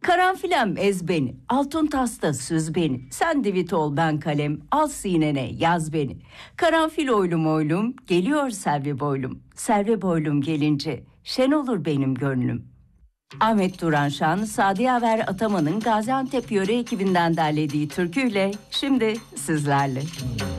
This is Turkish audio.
Karanfilem ez beni, altın tasta süz beni. Sen divit ol ben kalem, al sinene yaz beni. Karanfil oylum oylum, geliyor Selvi boylum. Selvi boylum gelince, şen olur benim gönlüm. Ahmet Turanşan, Sadi Yaver Ataman'ın Gaziantep Yöre ekibinden derlediği türküyle şimdi sizlerle.